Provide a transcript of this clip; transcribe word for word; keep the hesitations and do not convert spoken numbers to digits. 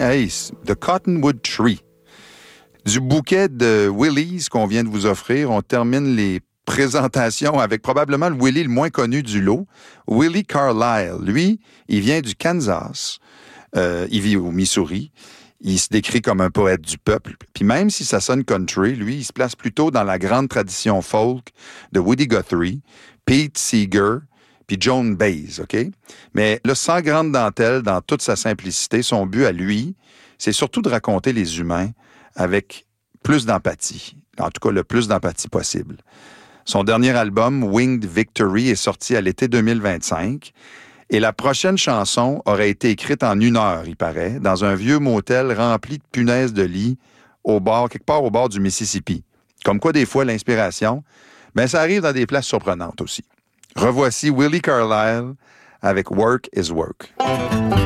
Hey, The Cottonwood Tree. Du bouquet de Willies qu'on vient de vous offrir, on termine les présentations avec probablement le Willie le moins connu du lot, Willie Carlisle. Lui, il vient du Kansas. Euh, il vit au Missouri. Il se décrit comme un poète du peuple. Puis même si ça sonne country, lui, il se place plutôt dans la grande tradition folk de Woody Guthrie, Pete Seeger, puis Joan Baez, OK? Mais là, sans grande dentelle, dans toute sa simplicité, son but à lui, c'est surtout de raconter les humains avec plus d'empathie. En tout cas, le plus d'empathie possible. Son dernier album, Winged Victory, est sorti à l'été deux mille vingt-cinq. Et la prochaine chanson aurait été écrite en une heure, il paraît, dans un vieux motel rempli de punaises de lit, au bord, quelque part au bord du Mississippi. Comme quoi, des fois, l'inspiration, ben, ça arrive dans des places surprenantes aussi. Revoici Willie Carlisle avec Work is Work.